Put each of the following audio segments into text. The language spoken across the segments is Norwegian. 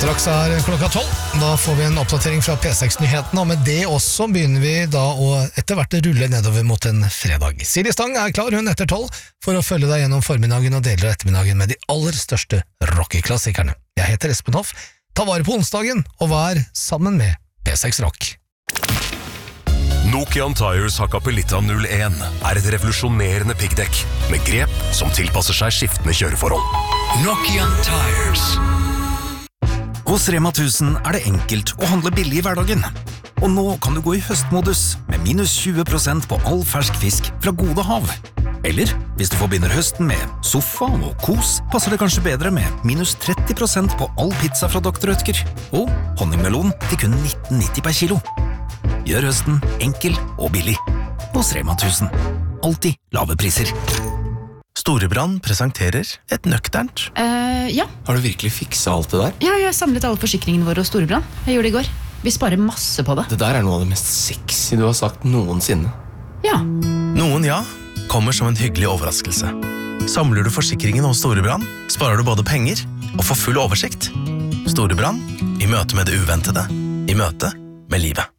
Straks klokka 12. Da får vi en oppdatering fra P6-nyhetene, og med det også begynner vi da å etter hvert rulle nedover mot en fredag. Siri Stang klar, hun etter 12, for å følge deg gjennom formiddagen og deler av ettermiddagen med de aller største rockeklassikerne. Jeg heter Espen Hoff. Ta vare på onsdagen, og vær sammen med P6 Rock. Nokian Tires Hakkapelitta 01 et revolusjonerende piggdekk med grep som tilpasser seg skiftende kjøreforhold. Nokian Tires. Hos Rema 1000 det enkelt å handle billig i hverdagen. Og nå kan du gå i høstmodus med minus 20% på all fersk fisk fra Gode Hav. Eller, hvis du forbinder høsten med sofa og kos, passer det kanskje bedre med minus 30% på all pizza fra Dr. Rødtger. Og honningmelon til kun 19,90 per kilo. Gjør høsten enkel og billig. Hos Rema 1000. Alltid lave priser. Storebrand presenterer et nøkternt. Ja. Har du virkelig fikset alt det der? Ja, jeg har samlet alle forsikringene våre hos Storebrand. Jeg gjorde det i går. Vi sparer masse på det. Det der noe av det mest sexy du har sagt noensinne. Ja. Noen ja, kommer som en hyggelig overraskelse. Samler du forsikringen hos Storebrand, sparer du både penger og får full oversikt. Storebrand, i møte med det uventede. I møte med livet.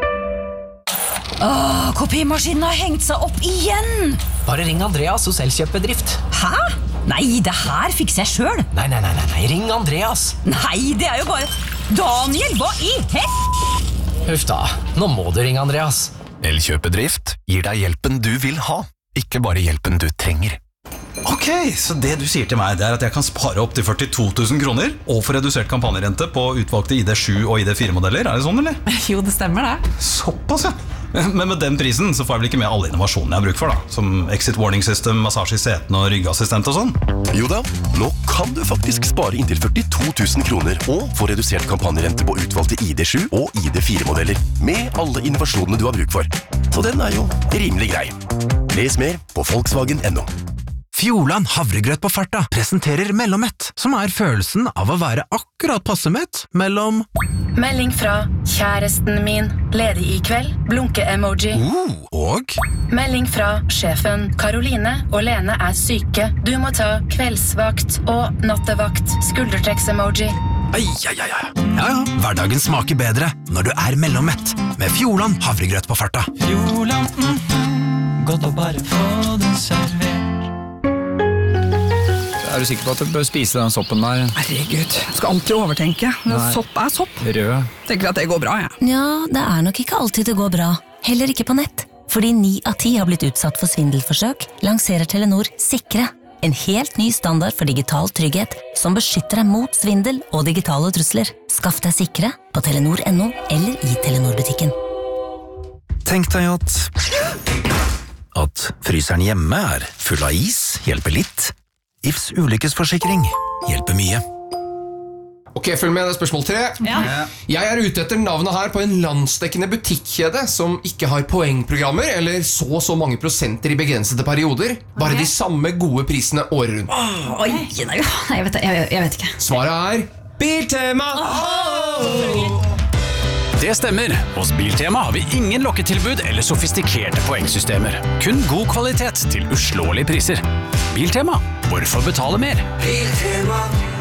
Kopimaskinen har hengt seg opp igjen! Bare ring Andreas hos Elkjøpbedrift. Hæ? Nei, det her fikser jeg selv. Nei, ring Andreas. Nei, det jo bare... Daniel, hva i Huff da, nå må du ringe Andreas. Elkjøpedrift gir deg hjelpen du vil ha, ikke bare hjelpen du trenger. Ok, så det du sier til meg det at jeg kan spare opp til 42 000 kroner og få redusert kampanjerente på utvalgte ID7 og ID4-modeller, det sånn, eller? Jo, det stemmer det. Såpass, ja. Men med den prisen så får jeg vel ikke med alle innovasjonene jeg har bruk for da, som exit warning system, massasje i seten og ryggassistent og sånn. Jo da, nå kan du faktisk spare inntil 42 000 kroner og få redusert kampanjerente på utvalgte ID7 og ID4-modeller med alle innovasjonene du har bruk for. Så den jo rimelig grei. Les mer på Volkswagen.no. Fjordland havregrøt på farta presenterer Mellommett, som følelsen av å være akkurat passe mett mellom Melding fra kjæresten min, ledig i kveld, blunke-emoji. Og Melding fra sjefen, Karoline og Lene syke. Du må ta kveldsvakt og nattevakt, skuldertrekks-emoji. Ja, hverdagen smaker bedre når du Mellommett med Fjordland havregrøt på farta. Fjordland, godt å bare få det servert. Du sikker på at du bør spise den soppen der? Herregud, jeg skal alltid overtenke. Sopp sopp. Rød. Tenker at det går bra, jeg. Ja, det nok ikke alltid det går bra. Heller ikke på nett. Fordi 9 av 10 har blitt utsatt for svindelforsøk, lanserer Telenor Sikre. En helt ny standard for digital trygghet, som beskytter deg mot svindel og digitale trusler. Skaff deg Sikre på Telenor.no eller i Telenor-butikken. Tenk deg at fryseren hjemme full av is, hjelper litt. Ifs ulykkesforsikring hjelper mye. Ok, følg med, det spørsmål 3. Ja. Jeg ute etter navnet her på en landsdekkende butikkjede som ikke har poengprogrammer, eller så mange prosenter i begrensede perioder. Bare de samme gode prisene året rundt. Jeg vet ikke. Svaret Biltema! Det stemmer. Hos Biltema har vi ingen lokketilbud eller sofistikerte poengsystemer. Kun god kvalitet til uslåelige priser. Biltema. Hvorfor betale mer? Biltema.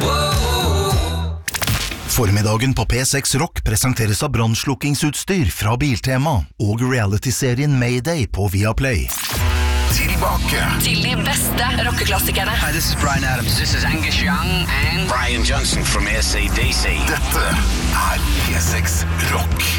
Formiddagen på P6 Rock presenteres av brannslukkingsutstyr fra Biltema og reality-serien Mayday på Viaplay. Tilbake til de beste rockeklassikerne. Hi, this is Bryan Adams. This is Angus Young and Brian Johnson from AC/DC. Dette P6 Rock.